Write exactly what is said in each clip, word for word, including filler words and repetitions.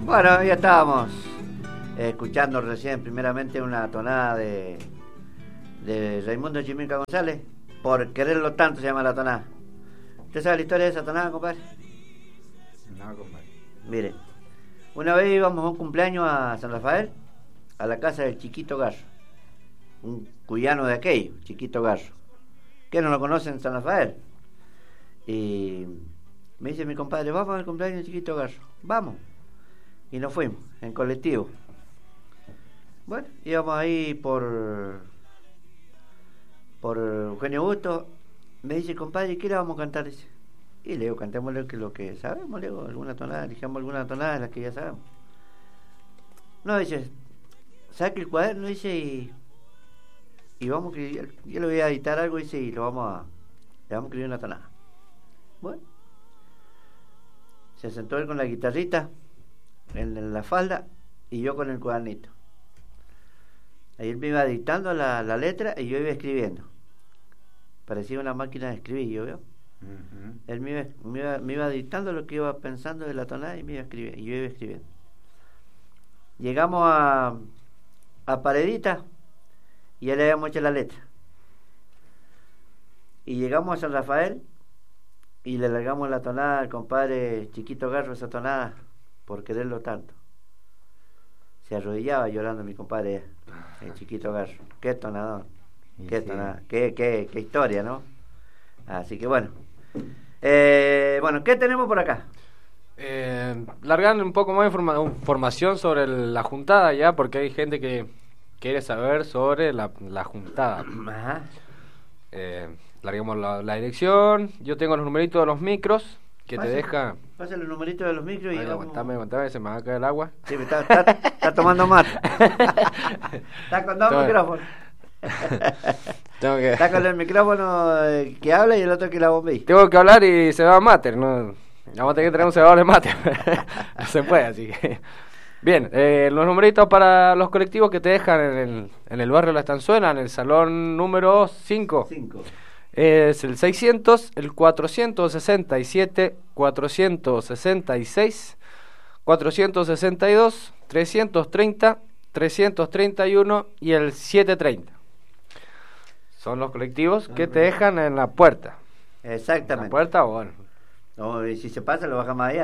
Bueno, ya estábamos eh, escuchando recién primeramente una tonada de, de Raimundo Chimica González. Por quererlo tanto se llama la tonada. ¿Usted sabe la historia de esa tonada, compadre? No, compadre. Mire, una vez íbamos a un cumpleaños a San Rafael, a la casa del Chiquito Garro, un cuyano de aquello, Chiquito Garro. ¿Qué no lo conocen en San Rafael? Y me dice mi compadre, vamos al cumpleaños del Chiquito Garro. Vamos. Y nos fuimos, en colectivo. Bueno, íbamos ahí por por Eugenio Busto. Me dice, compadre, ¿qué le vamos a cantar? Dice. Y le digo, cantémosle que lo que sabemos, le digo, alguna tonada, dijamos alguna tonada de las que ya sabemos. No, dice, saque el cuaderno, dice, y, y vamos que yo, yo le voy a editar algo, dice, y lo vamos a, le vamos a escribir una tonada. Bueno, se sentó él con la guitarrita en, en la falda y yo con el cuadernito. Ahí él me iba dictando la, la letra y yo iba escribiendo. Parecía una máquina de escribir, yo veo. Uh-huh. Él me iba, me, iba, me iba dictando lo que iba pensando de la tonada y me iba escribiendo, y yo iba escribiendo. Llegamos a, a Paredita y ya le habíamos hecho la letra. Y llegamos a San Rafael y le largamos la tonada al compadre Chiquito Garro, esa tonada, por quererlo tanto. Se arrodillaba llorando mi compadre, el Chiquito Garro. Qué tonadón, qué tonada, qué, qué, qué historia, ¿no? Así que bueno. Eh, bueno, ¿qué tenemos por acá? Eh, largando un poco más de informa- información sobre el, la juntada ya, porque hay gente que quiere saber sobre la, la juntada. Ajá. Eh, larguemos la, la dirección. Yo tengo los numeritos de los micros que Pásale, te deja. Pásale los numeritos de los micros y Ay, vamos... aguantame, aguantame, se me va a caer el agua. Sí, está, está, está tomando mate. Está con dos Todo micrófonos. Tengo que... Está con el micrófono eh, que habla y el otro que la bombilla. Tengo que hablar y se va a mater, ¿no? Vamos a tener que tener un cebador de mate. No se puede, así que... Bien, eh, los numeritos para los colectivos que te dejan en el, en el barrio La Estanzuela, en el salón número cinco. cinco. Es el seiscientos, el cuatrocientos sesenta y siete, cuatrocientos sesenta y seis, cuatrocientos sesenta y dos, trescientos treinta, trescientos treinta y uno y el setecientos treinta. Son los colectivos que te dejan en la puerta. Exactamente. ¿En la puerta o bueno? No, y si se pasa lo bajamos allá.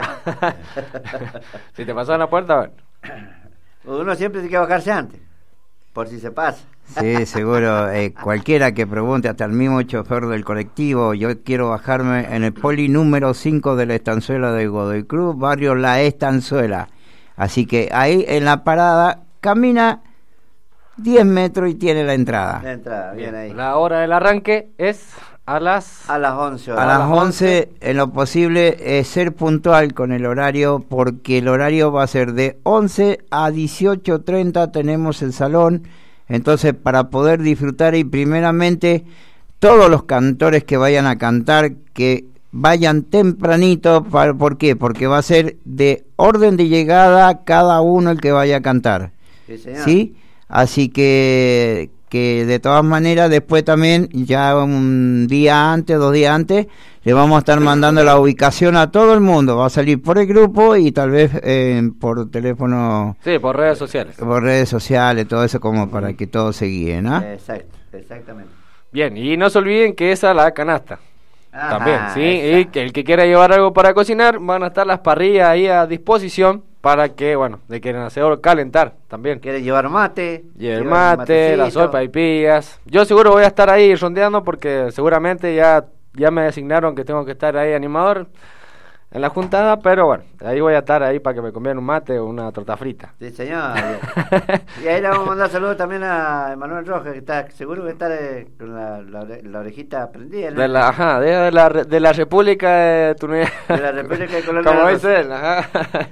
Si te pasó en la puerta, bueno. Uno siempre tiene que bajarse antes, por si se pasa. Sí, seguro. Eh, cualquiera que pregunte, hasta el mismo chofer del colectivo, yo quiero bajarme en el poli número cinco de la Estanzuela de Godoy Cruz, barrio La Estanzuela. Así que ahí en la parada camina diez metros y tiene la entrada. La entrada, bien, bien ahí. La hora del arranque es a las... A las once horas. A las once, en lo posible, eh, ser puntual con el horario, porque el horario va a ser de once a dieciocho treinta, tenemos el salón. Entonces, para poder disfrutar, y primeramente, todos los cantores que vayan a cantar, que vayan tempranito. Para, ¿por qué? Porque va a ser de orden de llegada cada uno el que vaya a cantar. Sí, señor. ¿Sí? Así que, que de todas maneras, después también, ya un día antes, dos días antes, le vamos a estar mandando la ubicación a todo el mundo. Va a salir por el grupo y tal vez eh, por teléfono. Sí, por redes sociales. Por redes sociales, todo eso como para que todos se guíen, ¿ah? Exacto, exactamente. Bien, y no se olviden que esa es la canasta. Ajá, También, ¿sí? esa. Y que el que quiera llevar algo para cocinar, van a estar las parrillas ahí a disposición para que, bueno, de que el hacedor calentar también. ¿Quieres llevar mate? Y el llevar mate, la sopa y pillas. Yo seguro voy a estar ahí rondeando porque seguramente ya, ya me designaron que tengo que estar ahí animador en la juntada, pero bueno, ahí voy a estar ahí para que me comieran un mate o una torta frita. Sí, señor. Y ahí le vamos a mandar saludos también a Emanuel Rojas, que está seguro que está eh, con la, la, la orejita prendida, ¿no? De la, ajá, de, de la, de la República de Tunisia. De la República de Colombia. Como dice él, ajá.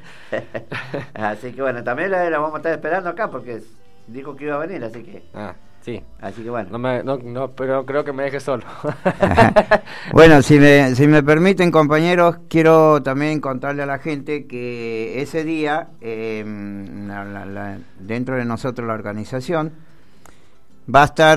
Así que bueno, también la, la vamos a estar esperando acá porque dijo que iba a venir, así que... Ah, sí. Así que bueno. No, me, no, no, pero creo que me deje solo. Bueno, si me, si me permiten, compañeros, quiero también contarle a la gente que ese día, eh, la, la, la, dentro de nosotros la organización, va a estar...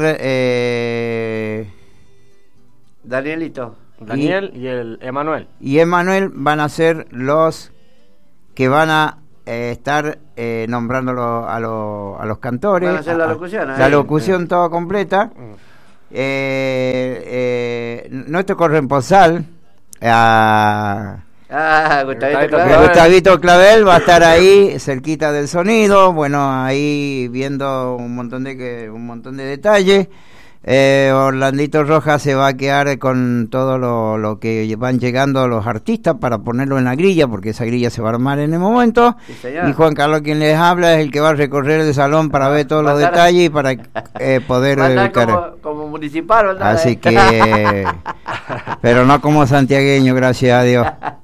Eh, Danielito. Daniel y, y el Emanuel. Y Emanuel van a ser los que van a eh, estar eh, nombrándolo a, lo, a los cantores. Van a hacer la locución. La ahí. locución toda completa. Eh, eh, nuestro corresponsal, a Ah, Gustavito Gustavito Clavel. Gustavito Clavel va a estar ahí cerquita del sonido, bueno, ahí viendo un montón de que, un montón de detalles. Eh, Orlandito Rojas se va a quedar con todo lo, lo que van llegando los artistas para ponerlo en la grilla, porque esa grilla se va a armar en el momento. Sí, señor. Y Juan Carlos, quien les habla, es el que va a recorrer el salón para ver todos Va a los estar- detalles y para eh, poder Va a estar ubicar. como, como municipal, ¿verdad? Así que, pero no como santiagueño, gracias a Dios.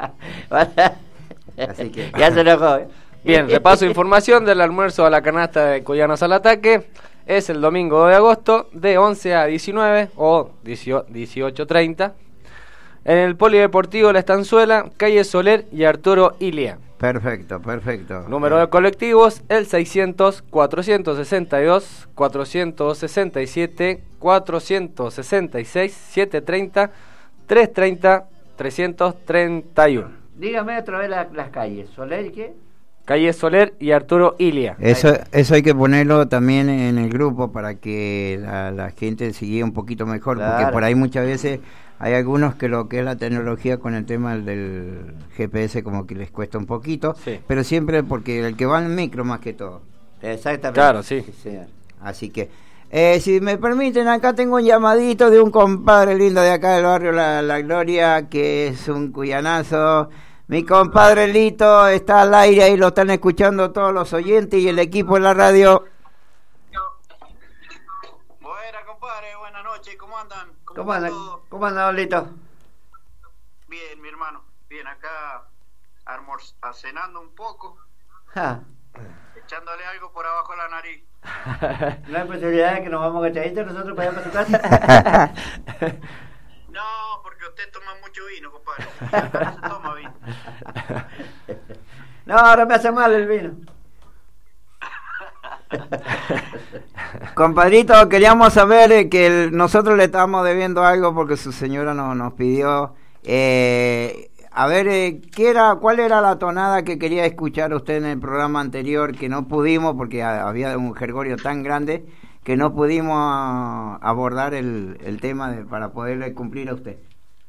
Así que- Ya se enojó. ¿eh? Bien, repaso de información del almuerzo a la canasta de Cuyanos al Ataque. Es el domingo de agosto de once a diecinueve o dieciocho treinta en el Polideportivo La Estanzuela, calle Soler y Arturo Ilia. Perfecto, perfecto. Número de colectivos, el seiscientos, cuatrocientos sesenta y dos, cuatrocientos sesenta y siete, cuatrocientos sesenta y seis, setecientos treinta, trescientos treinta, trescientos treinta y uno. Dígame otra vez la- las calles. ¿Soler y qué? Calle Soler y Arturo Ilia. Eso, eso hay que ponerlo también en el grupo para que la, la gente se guíe un poquito mejor, porque Claro. por ahí muchas veces hay algunos que lo que es la tecnología con el tema del G P S como que les cuesta un poquito, Sí. pero siempre porque el que va en micro más que todo. Exactamente. Claro, sí. señor. Así que, eh, si me permiten, acá tengo un llamadito de un compadre lindo de acá del barrio La, La Gloria, que es un cuyanazo. Mi compadre Lito está al aire y lo están escuchando todos los oyentes y el equipo de la radio. Buena, compadre, buenas noches, ¿cómo andan? ¿Cómo va anda? todo? ¿Cómo anda, Don Lito? Bien, mi hermano, bien, acá almorz- a- cenando un poco, Ja. echándole algo por abajo de la nariz. No hay posibilidad de que nos vamos agachaditos nosotros para allá para tu casa. No, porque usted toma mucho vino, compadre, y acá no se toma vino. No, ahora me hace mal el vino. Compadrito, queríamos saber eh, que el- nosotros le estábamos debiendo algo porque su señora no, nos pidió. Eh, a ver, eh, ¿qué era, ¿cuál era la tonada que quería escuchar usted en el programa anterior que no pudimos porque ha- había un jergorio tan grande que no pudimos ah, abordar el, el tema de- para poderle cumplir a usted?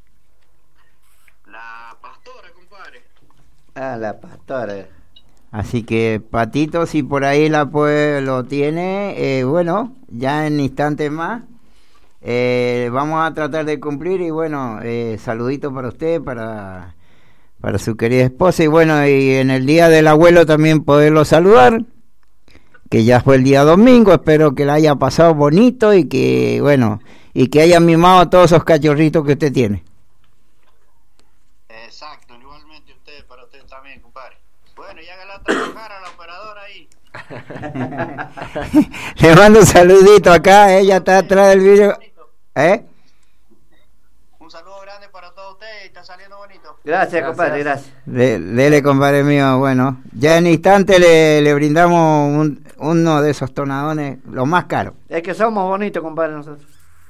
La pastora, compadre. Ah, la pastora. Así que, Patito, si por ahí la puede, lo tiene, eh, bueno, ya en instantes más, eh, vamos a tratar de cumplir y bueno, eh, saludito para usted, para, para su querida esposa y bueno, y en el día del abuelo también poderlo saludar, que ya fue el día domingo, espero que la haya pasado bonito y que, bueno, y que haya mimado a todos esos cachorritos que usted tiene. Exacto, igualmente usted, para usted también, compadre. Bueno, y hágala trabajar a la operadora ahí. Le mando un saludito acá, ella está atrás del vídeo, ¿eh? Un saludo grande para todos ustedes, está saliendo bonito. Gracias, Gracias. compadre, gracias. De- Dele, compadre mío, bueno, ya en instante le, le brindamos un- uno de esos tonadones, lo más caro. Es que somos bonitos, compadre, nosotros.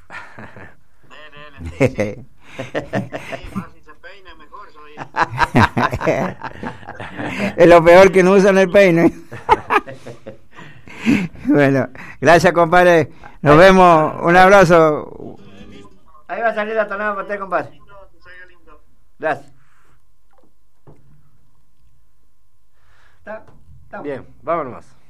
Dele, dele, sí, sí. Sí, más si se peina, mejor soy. Es lo peor que no usan el peine. Bueno, gracias, compadre, nos vemos, un abrazo. Ahí va a salir la tonada para usted, compadre. Lindo, que salga lindo. Gracias. Está, está Bien, vámonos.